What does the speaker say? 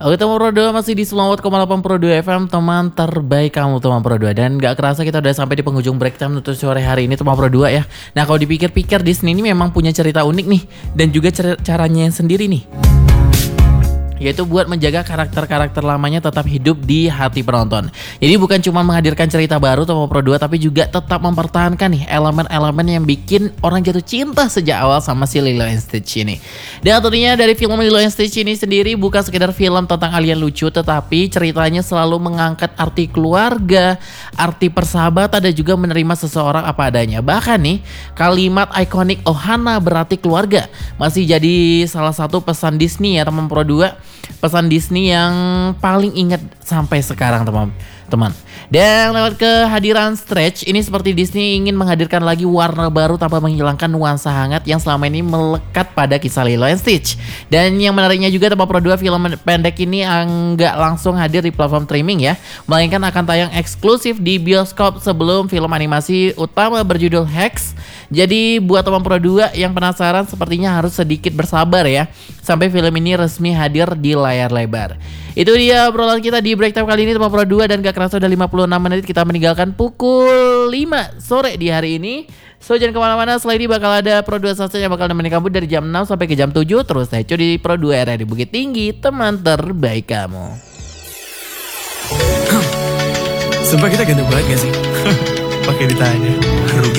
Oke teman Pro 2 masih di 98,8 Pro 2 FM, teman terbaik kamu teman Pro 2. Dan gak kerasa kita udah sampai di penghujung break time untuk sore hari ini teman Pro 2 ya. Nah kalau dipikir-pikir Disney ini memang punya cerita unik nih, dan juga caranya yang sendiri nih, yaitu buat menjaga karakter-karakter lamanya tetap hidup di hati penonton. Jadi bukan cuma menghadirkan cerita baru Tomo Pro 2, tapi juga tetap mempertahankan nih elemen-elemen yang bikin orang jatuh cinta sejak awal sama si Lilo and Stitch ini. Dan tentunya dari film Lilo and Stitch ini sendiri bukan sekedar film tentang alien lucu, tetapi ceritanya selalu mengangkat arti keluarga, arti persahabatan, dan juga menerima seseorang apa adanya. Bahkan nih, kalimat ikonik Ohana berarti keluarga masih jadi salah satu pesan Disney ya teman Pro 2. Pesan Disney yang paling ingat sampai sekarang teman-teman. Dan lewat kehadiran Stretch ini seperti Disney ingin menghadirkan lagi warna baru tanpa menghilangkan nuansa hangat yang selama ini melekat pada kisah Lilo and Stitch. Dan yang menariknya juga teman Pro 2, film pendek ini nggak langsung hadir di platform streaming ya, melainkan akan tayang eksklusif di bioskop sebelum film animasi utama berjudul Hex. Jadi buat teman Pro 2 yang penasaran sepertinya harus sedikit bersabar ya, sampai film ini resmi hadir di layar lebar. Itu dia obrolan kita di break time kali ini teman Pro 2, dan gak kerasa udah 56 menit kita meninggalkan pukul 5 sore di hari ini. So jangan kemana-mana, setelah ini bakal ada Pro 2 Sunset yang bakal nemenin kamu dari jam 6 sampai ke jam 7. Terus stay tune di Pro 2 RRI Bukit Tinggi, teman terbaik kamu. Sumpah kita ganteng banget gak sih? Pakai ditanya. Rugi